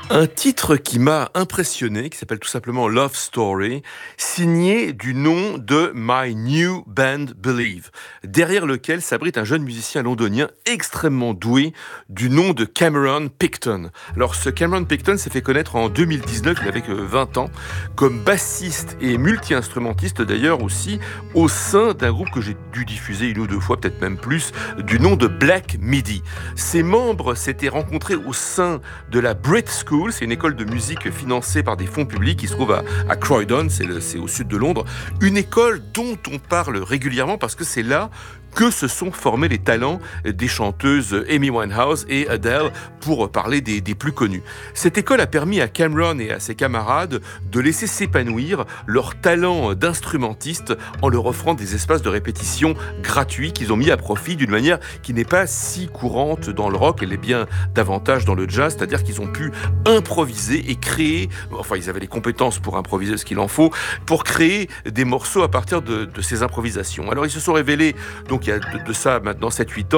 Un titre qui m'a impressionné, qui s'appelle tout simplement Love Story, signé du nom de My New Band Believe, derrière lequel s'abrite un jeune musicien londonien extrêmement doué du nom de Cameron Picton. Alors ce Cameron Picton s'est fait connaître en 2019, il avait que 20 ans, comme bassiste et multi-instrumentiste d'ailleurs aussi, au sein d'un groupe que j'ai dû diffuser une ou deux fois, peut-être même plus, du nom de Black Midi. Ses membres s'étaient rencontrés au sein de la Brit School. C'est une école de musique financée par des fonds publics qui se trouve à Croydon, c'est au sud de Londres. Une école dont on parle régulièrement parce que c'est là que se sont formés les talents des chanteuses Amy Winehouse et Adele, pour parler des plus connus. Cette école a permis à Cameron et à ses camarades de laisser s'épanouir leur talent d'instrumentiste en leur offrant des espaces de répétition gratuits qu'ils ont mis à profit d'une manière qui n'est pas si courante dans le rock, elle est bien davantage dans le jazz, c'est-à-dire qu'ils ont pu improviser et créer, enfin ils avaient les compétences pour improviser ce qu'il en faut, pour créer des morceaux à partir de ces improvisations. Alors ils se sont révélés, donc il y a de ça maintenant 7-8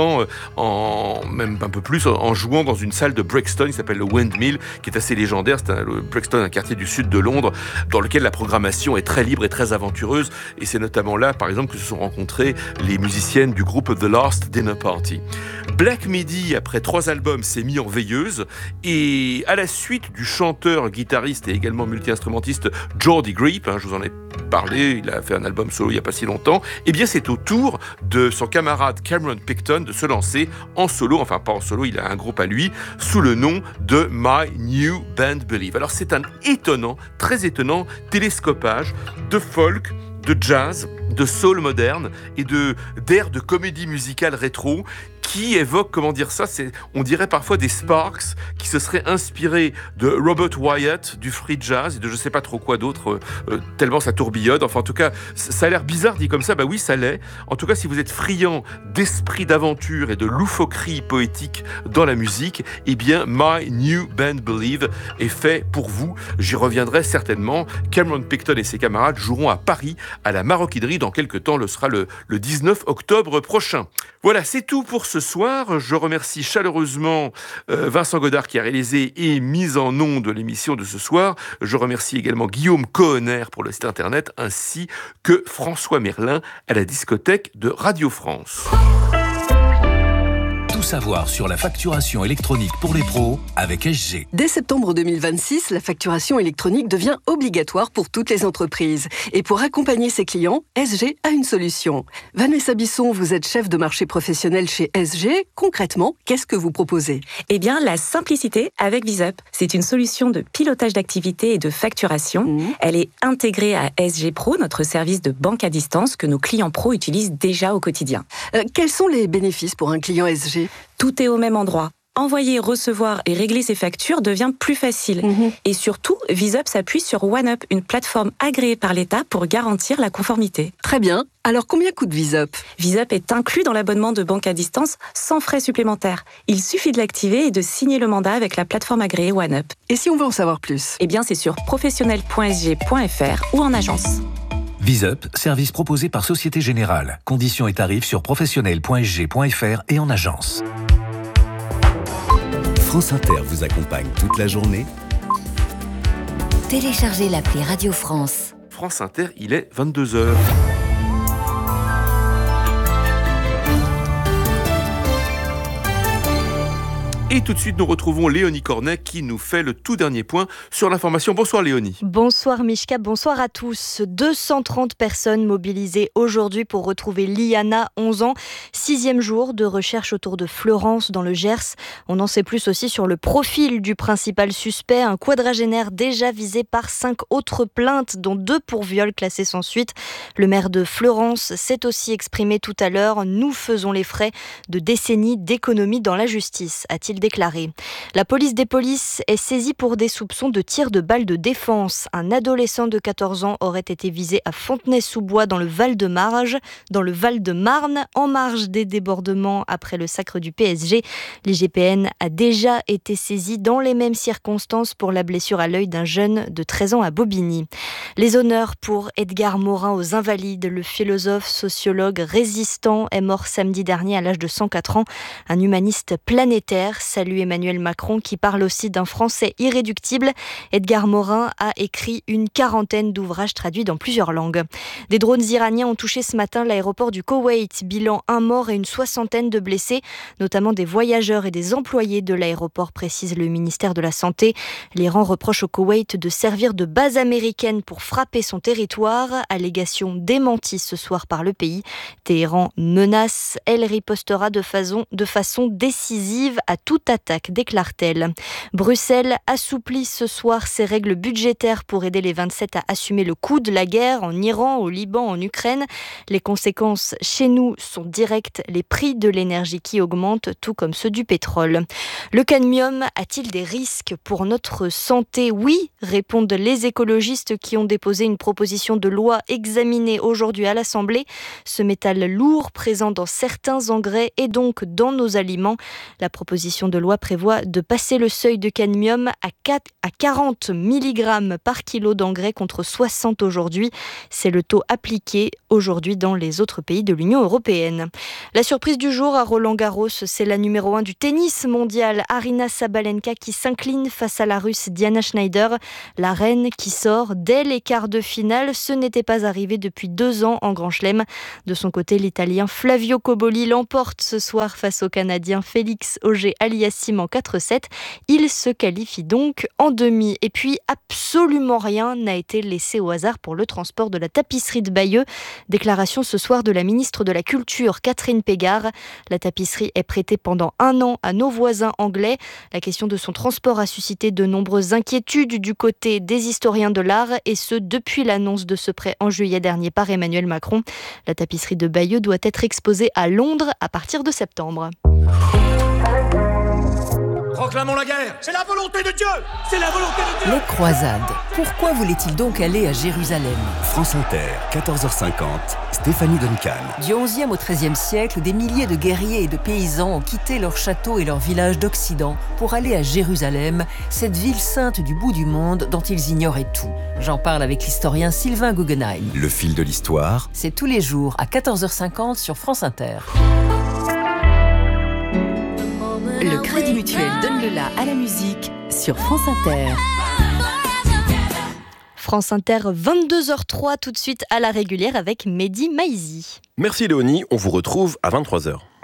ans, même un peu plus, en jouant dans une salle de Brixton qui s'appelle le Windmill, qui est assez légendaire. Le Brixton, un quartier du sud de Londres, dans lequel la programmation est très libre et très aventureuse. Et c'est notamment là, par exemple, que se sont rencontrées les musiciennes du groupe The Last Dinner Party. Black Midi, après 3 albums, s'est mis en veilleuse. Et à la suite du chanteur, guitariste et également multi-instrumentiste Geordie Greip, je vous en ai parlé, il a fait un album solo il n'y a pas si longtemps, et bien c'est au tour de son camarade Cameron Picton de se lancer en solo, enfin pas en solo, il a un groupe à lui, sous le nom de My New Band Believe. Alors c'est un étonnant, très étonnant télescopage de folk, de jazz, de soul moderne et d'air de comédie musicale rétro qui évoque, comment dire ça, on dirait parfois des Sparks qui se seraient inspirés de Robert Wyatt, du free jazz et de je sais pas trop quoi d'autre, tellement ça tourbillonne. Enfin en tout cas, ça a l'air bizarre dit comme ça, bah oui ça l'est. En tout cas, si vous êtes friand d'esprit d'aventure et de loufoquerie poétique dans la musique, eh bien My New Band Believe est fait pour vous. J'y reviendrai certainement. Cameron Picton et ses camarades joueront à Paris, à la Maroquinerie, dans quelques temps, le sera le 19 octobre prochain. Voilà, c'est tout pour ce soir. Je remercie chaleureusement Vincent Godard qui a réalisé et mis en ondes l'émission de ce soir. Je remercie également Guillaume Cohenner pour le site internet, ainsi que François Merlin à la discothèque de Radio France. Tout savoir sur la facturation électronique pour les pros avec SG. Dès septembre 2026, la facturation électronique devient obligatoire pour toutes les entreprises. Et pour accompagner ses clients, SG a une solution. Vanessa Bisson, vous êtes chef de marché professionnel chez SG. Concrètement, qu'est-ce que vous proposez ? Eh bien, la simplicité avec VisUp. C'est une solution de pilotage d'activité et de facturation. Elle est intégrée à SG Pro, notre service de banque à distance que nos clients pros utilisent déjà au quotidien. Quels sont les bénéfices pour un client SG ? Tout est au même endroit. Envoyer, recevoir et régler ses factures devient plus facile. Et surtout, VisUp s'appuie sur OneUp, une plateforme agréée par l'État pour garantir la conformité. Très bien. Alors, combien coûte VisUp ? VisUp est inclus dans l'abonnement de banque à distance sans frais supplémentaires. Il suffit de l'activer et de signer le mandat avec la plateforme agréée OneUp. Et si on veut en savoir plus ? Eh bien, c'est sur professionnel.sg.fr ou en agence. VisUp, service proposé par Société Générale. Conditions et tarifs sur professionnel.sg.fr et en agence. France Inter vous accompagne toute la journée. Téléchargez l'appli Radio France. France Inter, il est 22h. Et tout de suite, nous retrouvons Léonie Cornet qui nous fait le tout dernier point sur l'information. Bonsoir Léonie. Bonsoir Mishka, bonsoir à tous. 230 personnes mobilisées aujourd'hui pour retrouver Liana, 11 ans. 6e jour de recherche autour de Fleurance dans le Gers. On en sait plus aussi sur le profil du principal suspect, un quadragénaire déjà visé par 5 autres plaintes, dont 2 pour viol classés sans suite. Le maire de Fleurance s'est aussi exprimé tout à l'heure. Nous faisons les frais de décennies d'économie dans la justice, a-t-il déclaré. La police des polices est saisie pour des soupçons de tir de balles de défense. Un adolescent de 14 ans aurait été visé à Fontenay-sous-Bois dans le Val-de-Marne, en marge des débordements après le sacre du PSG. L'IGPN a déjà été saisie dans les mêmes circonstances pour la blessure à l'œil d'un jeune de 13 ans à Bobigny. Les honneurs pour Edgar Morin aux Invalides. Le philosophe, sociologue, résistant est mort samedi dernier à l'âge de 104 ans. Un humaniste planétaire salue Emmanuel Macron qui parle aussi d'un français irréductible. Edgar Morin a écrit une 40aine d'ouvrages traduits dans plusieurs langues. Des drones iraniens ont touché ce matin l'aéroport du Koweït. Bilan 1 mort et une 60aine de blessés, notamment des voyageurs et des employés de l'aéroport, précise le ministère de la Santé. L'Iran reproche au Koweït de servir de base américaine pour frapper son territoire. Allégation démentie ce soir par le pays. Téhéran menace, elle ripostera de façon décisive à toute attaque, déclare-t-elle. Bruxelles assouplit ce soir ses règles budgétaires pour aider les 27 à assumer le coût de la guerre en Iran, au Liban, en Ukraine. Les conséquences chez nous sont directes, les prix de l'énergie qui augmentent, tout comme ceux du pétrole. Le cadmium a-t-il des risques pour notre santé ? Oui, répondent les écologistes qui ont déposé une proposition de loi examinée aujourd'hui à l'Assemblée. Ce métal lourd présent dans certains engrais et donc dans nos aliments. La proposition de loi prévoit de passer le seuil de cadmium à 40 mg par kilo d'engrais contre 60 aujourd'hui. C'est le taux appliqué aujourd'hui dans les autres pays de l'Union européenne. La surprise du jour à Roland-Garros, c'est la numéro 1 du tennis mondial, Aryna Sabalenka, qui s'incline face à la Russe Diana Schneider. La reine qui sort dès les quarts de finale, ce n'était pas arrivé depuis 2 ans en Grand Chelem. De son côté, l'Italien Flavio Cobolli l'emporte ce soir face au Canadien Félix Auger-Aliassime en 4-7. Il se qualifie donc en demi. Et puis, absolument rien n'a été laissé au hasard pour le transport de la tapisserie de Bayeux. Déclaration ce soir de la ministre de la Culture, Catherine Pégard. La tapisserie est prêtée pendant 1 an à nos voisins anglais. La question de son transport a suscité de nombreuses inquiétudes du côté des historiens de l'art, et ce depuis l'annonce de ce prêt en juillet dernier par Emmanuel Macron. La tapisserie de Bayeux doit être exposée à Londres à partir de septembre. Proclamons la guerre. C'est la volonté de Dieu. C'est la volonté de Dieu. Les croisades. Pourquoi voulait-il donc aller à Jérusalem ? France Inter, 14h50, Stéphanie Duncan. Du XIe au XIIIe siècle, des milliers de guerriers et de paysans ont quitté leurs châteaux et leurs villages d'Occident pour aller à Jérusalem, cette ville sainte du bout du monde dont ils ignoraient tout. J'en parle avec l'historien Sylvain Guggenheim. Le fil de l'histoire. C'est tous les jours à 14h50 sur France Inter. Le Crédit Mutuel donne le la à la musique sur France Inter. France Inter, 22h03, tout de suite à la régulière avec Mehdi Maizi. Merci Léonie, on vous retrouve à 23h.